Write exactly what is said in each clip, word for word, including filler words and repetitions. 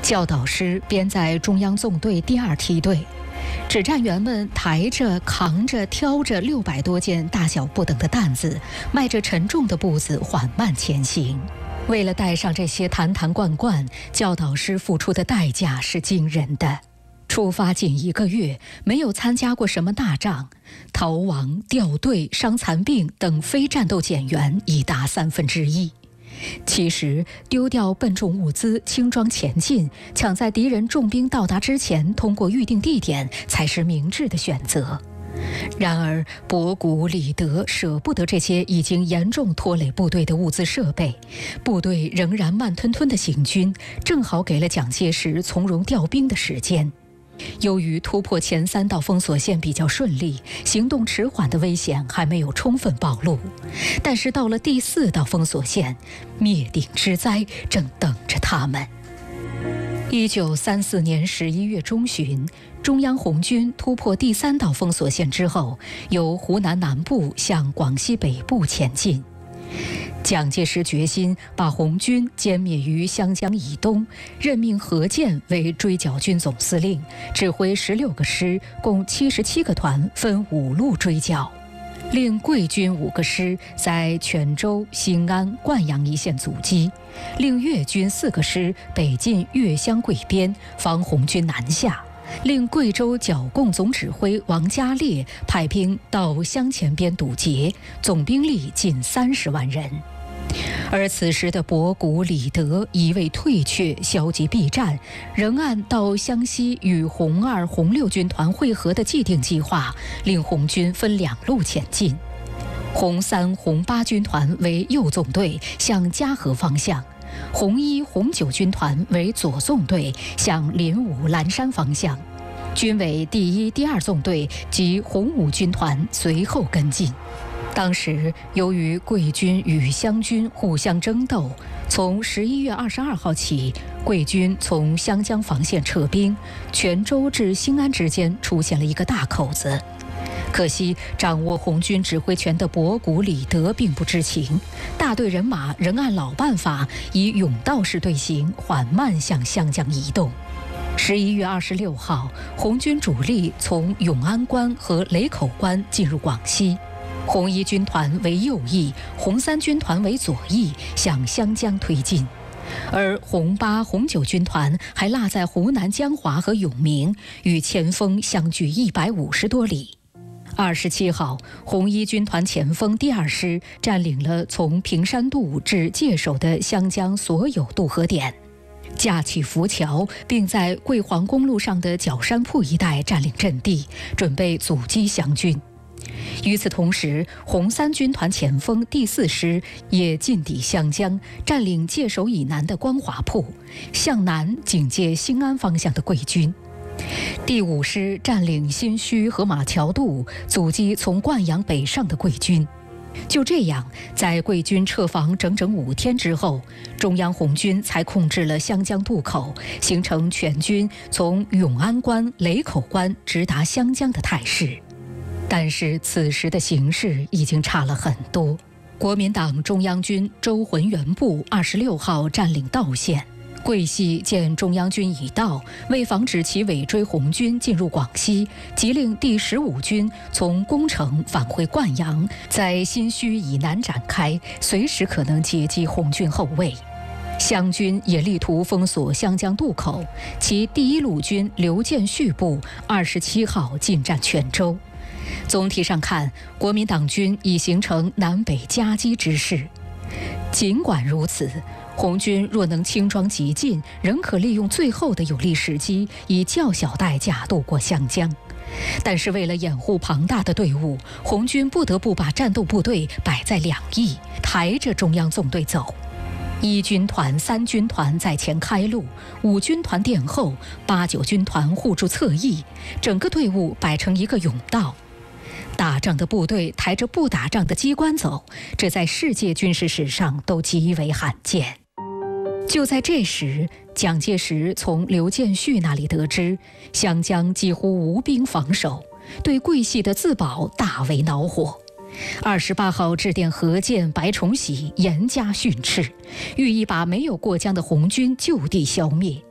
教导师编在中央纵队第二梯队，指战员们抬着、扛着、挑着六百多件大小不等的担子，迈着沉重的步子缓慢前行。为了带上这些坛坛罐罐，教导师付出的代价是惊人的。出发仅一个月，没有参加过什么大仗，逃亡、掉队、伤残病等非战斗减员已达三分之一。其实，丢掉笨重物资，轻装前进，抢在敌人重兵到达之前通过预定地点，才是明智的选择。然而，博古、李德舍不得这些已经严重拖累部队的物资设备，部队仍然慢吞吞地行军，正好给了蒋介石从容调兵的时间。由于突破前三道封锁线比较顺利，行动迟缓的危险还没有充分暴露，但是到了第四道封锁线，灭顶之灾正等着他们。一九三四年十一月中旬，中央红军突破第三道封锁线之后，由湖南南部向广西北部前进。蒋介石决心把红军歼灭于湘江以东，任命何键为追剿军总司令，指挥十六个师，共七十七个团，分五路追剿。令桂军五个师在泉州、兴安、灌阳一线阻击，令粤军四个师北进粤湘桂边，防红军南下。令贵州剿共总指挥王家烈派兵到湘前边堵截，总兵力近三十万人。而此时的博古、李德一味退却，消极避战，仍按到湘西与红二、红六军团会合的既定计划，令红军分两路前进。红三、红八军团为右纵队，向嘉禾方向；红一、红九军团为左纵队，向临武、蓝山方向。军委第一、第二纵队及红五军团随后跟进。当时由于桂军与湘军互相争斗，从十一月二十二号起，桂军从湘江防线撤兵，泉州至兴安之间出现了一个大口子。可惜掌握红军指挥权的博古、李德并不知情，大队人马仍按老办法，以甬道式队形缓慢向湘江移动。十一月二十六号，红军主力从永安关和雷口关进入广西，红一军团为右翼，红三军团为左翼，向湘江推进。而红八、红九军团还落在湖南江华和永明，与前锋相距一百五十多里。二十七号，红一军团前锋第二师占领了从平山渡至界首的湘江所有渡河点，架起浮桥，并在桂黄公路上的角山铺一带占领阵地，准备阻击湘军。与此同时，红三军团前锋第四师也进抵湘江，占领界首以南的光华铺，向南警戒兴安方向的桂军。第五师占领新圩和马桥渡，阻击从灌阳北上的桂军。就这样，在桂军撤防整整五天之后，中央红军才控制了湘江渡口，形成全军从永安关、雷口关直达湘江的态势。但是此时的形势已经差了很多。国民党中央军周浑元部二十六号占领道县，桂系见中央军已到，为防止其尾追红军进入广西，即令第十五军从宫城返回灌阳，在新圩以南展开，随时可能截击红军后卫。湘军也力图封锁湘江渡口，其第一路军刘建绪部二十七号进占泉州。总体上看，国民党军已形成南北夹击之势。尽管如此，红军若能轻装急进，仍可利用最后的有利时机，以较小代价渡过湘江。但是为了掩护庞大的队伍，红军不得不把战斗部队摆在两翼，抬着中央纵队走。一军团、三军团在前开路，五军团殿后，八九军团护住侧翼，整个队伍摆成一个甬道。打仗的部队抬着不打仗的机关走，这在世界军事史上都极为罕见。就在这时，蒋介石从刘建绪那里得知湘江几乎无兵防守，对桂系的自保大为恼火。二十八号致电何键、白崇禧，严加训斥，寓意把没有过江的红军就地消灭。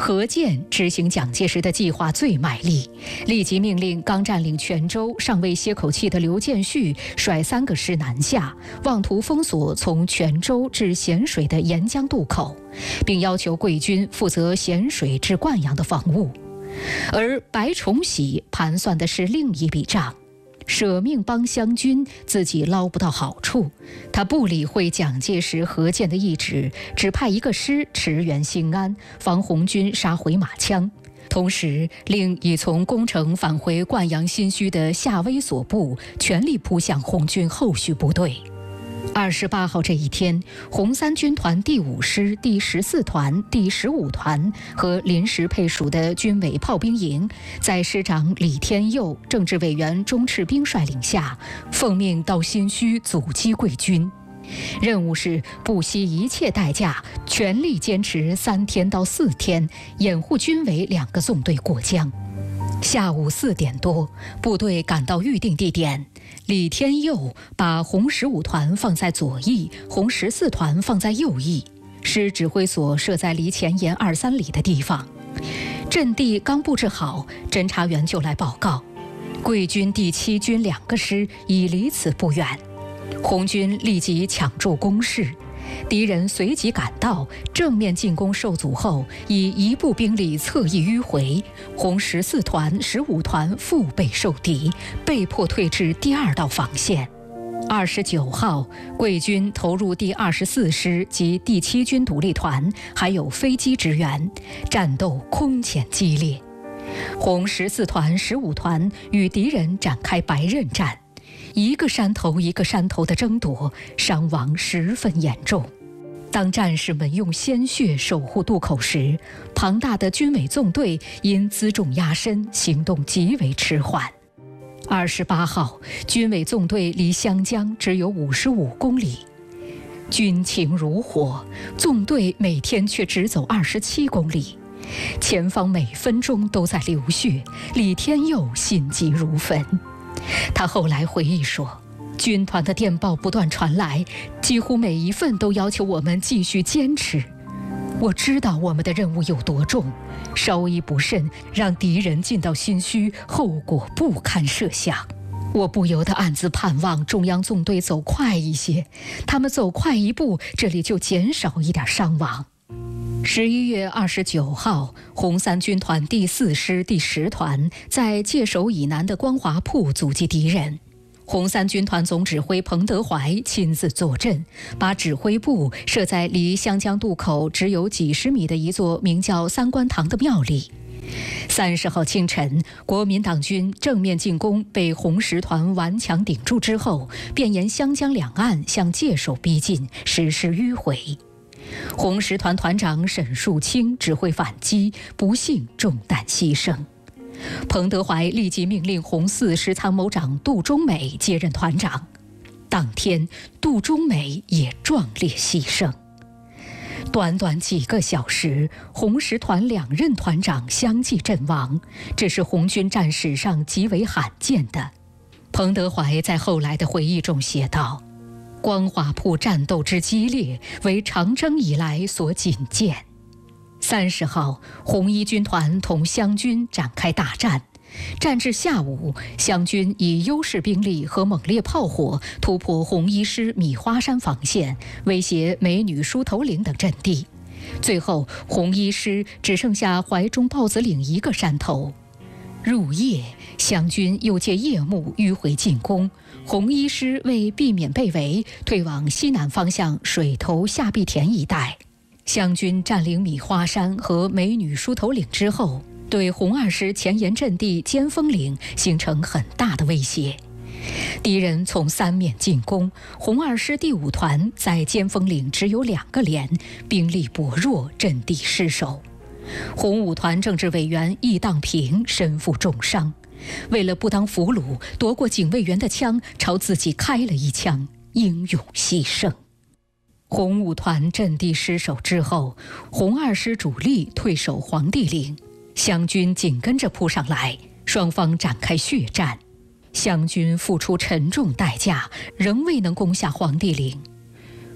何键执行蒋介石的计划最卖力，立即命令刚占领泉州、尚未歇口气的刘建绪率三个师南下，妄图封锁从泉州至咸水的沿江渡口，并要求桂军负责咸水至灌阳的防务。而白崇禧盘算的是另一笔账，舍命帮湘军，自己捞不到好处。他不理会蒋介石、何键的意志，只派一个师驰援兴安，防红军杀回马枪。同时，令已从攻城返回灌阳新圩的夏威所部全力扑向红军后续部队。二十八号这一天，红三军团第五师、第十四团、第十五团和临时配属的军委炮兵营，在师长李天佑、政治委员钟赤兵率领下，奉命到新圩阻击桂军。任务是不惜一切代价，全力坚持三天到四天，掩护军委两个纵队过江。下午四点多，部队赶到预定地点。李天佑把红十五团放在左翼，红十四团放在右翼，师指挥所设在离前沿二三里的地方。阵地刚布置好，侦察员就来报告，桂军第七军两个师已离此不远。红军立即抢住工事，敌人随即赶到，正面进攻受阻后，以一部兵力侧翼迂回，红十四团、十五团腹背受敌，被迫退至第二道防线。二十九号，桂军投入第二十四师及第七军独立团，还有飞机支援，战斗空前激烈。红十四团、十五团与敌人展开白刃战，一个山头一个山头的争夺，伤亡十分严重。当战士们用鲜血守护渡口时，庞大的军委纵队因辎重压身，行动极为迟缓。二十八号，军委纵队离湘江只有五十五公里，军情如火，纵队每天却只走二十七公里，前方每分钟都在流血，李天佑心急如焚。他后来回忆说，军团的电报不断传来，几乎每一份都要求我们继续坚持。我知道我们的任务有多重，稍一不慎，让敌人进到新圩，后果不堪设想。我不由得暗自盼望中央纵队走快一些，他们走快一步，这里就减少一点伤亡。十一月二十九号，红三军团第四师第十团在界首以南的光华铺阻击敌人。红三军团总指挥彭德怀亲自坐镇，把指挥部设在离湘江渡口只有几十米的一座名叫三官堂的庙里。三十号清晨，国民党军正面进攻被红十团顽强顶住之后，便沿湘江两岸向界首逼近，实施迂回。红十团团长沈树清指挥反击，不幸中弹牺牲。彭德怀立即命令红四师参谋长杜忠美接任团长，当天杜忠美也壮烈牺牲。短短几个小时，红十团两任团长相继阵亡，这是红军战史上极为罕见的。彭德怀在后来的回忆中写道，光华铺战斗之激烈，为长征以来所仅见。三十号，红一军团同湘军展开大战。战至下午，湘军以优势兵力和猛烈炮火突破红一师米花山防线，威胁美女梳头岭等阵地。最后，红一师只剩下怀中豹子岭一个山头。入夜，湘军又借夜幕迂回进攻，红一师为避免被围，退往西南方向水头下碧田一带。湘军占领米花山和美女梳头岭之后，对红二师前沿阵地尖峰岭形成很大的威胁。敌人从三面进攻，红二师第五团在尖峰岭只有两个连，兵力薄弱，阵地失守。红五团政治委员易当平身负重伤，为了不当俘虏，夺过警卫员的枪，朝自己开了一枪，英勇牺牲。红五团阵地失守之后，红二师主力退守黄帝岭，湘军紧跟着扑上来，双方展开血战。湘军付出沉重代价，仍未能攻下黄帝岭。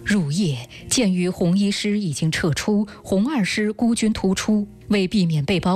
入夜，鉴于红一师已经撤出，红二师孤军突出，为避免被包